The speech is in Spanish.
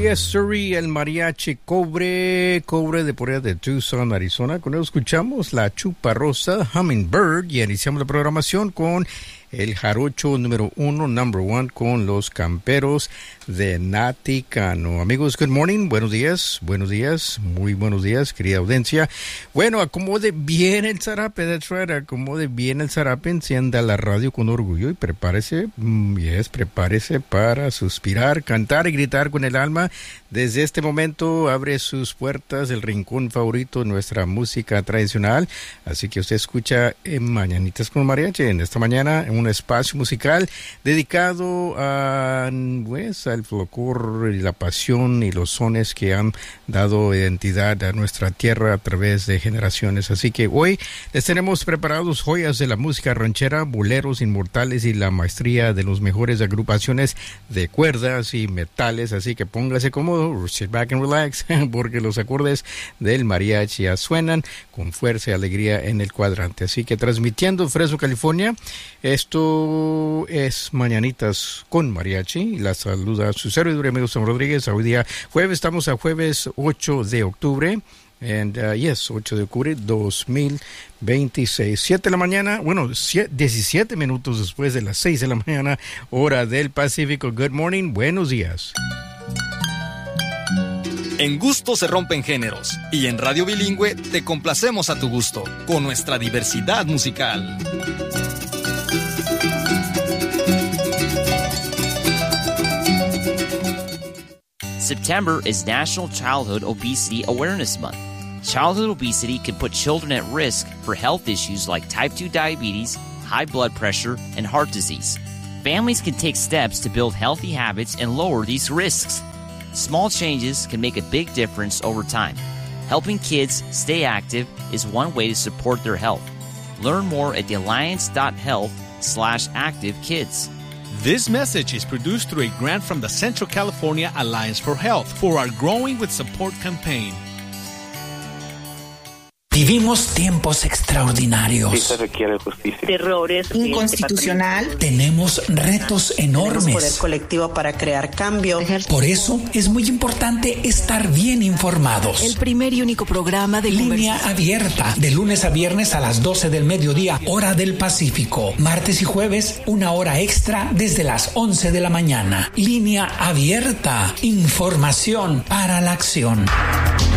Yes, Surrey, el mariachi Cobre de por allá de Tucson, Arizona. Con él escuchamos la Chuparrosa, Hummingbird, y iniciamos la programación con el jarocho número 1, number 1, con los camperos de Nati Cano. Amigos, good morning, buenos días, muy buenos días, querida audiencia. Bueno, acomode bien el zarape, that's right, acomode bien el zarape, encienda la radio con orgullo y prepárese para suspirar, cantar y gritar con el alma. Desde este momento abre sus puertas el rincón favorito de nuestra música tradicional, así que usted escucha Mañanitas con Mariachi en esta mañana, un espacio musical dedicado a, pues, al folclore y la pasión y los sones que han dado identidad a nuestra tierra a través de generaciones. Así que hoy les tenemos preparados joyas de la música ranchera, boleros inmortales y la maestría de las mejores agrupaciones de cuerdas y metales. Así que póngase cómodo, sit back and relax, porque los acordes del mariachi ya suenan con fuerza y alegría en el cuadrante. Así que transmitiendo Fresno, California, esto es Mañanitas con Mariachi. Y la saluda su servidor amigo Sam Rodríguez. Hoy día jueves, estamos a jueves 8 de octubre. 8 de octubre 2026. 7 de la mañana, 17 minutos después de las 6 de la mañana, hora del Pacífico. Good morning, buenos días. En gusto se rompen géneros, y en Radio Bilingüe te complacemos a tu gusto, con nuestra diversidad musical. September is National Childhood Obesity Awareness Month. Childhood obesity can put children at risk for health issues like type 2 diabetes, high blood pressure, and heart disease. Families can take steps to build healthy habits and lower these risks. Small changes can make a big difference over time. Helping kids stay active is one way to support their health. Learn more at thealliance.health/activekids. This message is produced through a grant from the Central California Alliance for Health for our Growing with Support campaign. Vivimos tiempos extraordinarios. Sí se requiere justicia. Terrores. Inconstitucional. Tenemos retos enormes. Tenemos poder colectivo para crear cambio. Por eso es muy importante estar bien informados. El primer y único programa de Línea Abierta, de lunes a viernes a las 12 del mediodía, hora del Pacífico. Martes y jueves, una hora extra desde las 11 de la mañana. Línea Abierta. Información para la acción.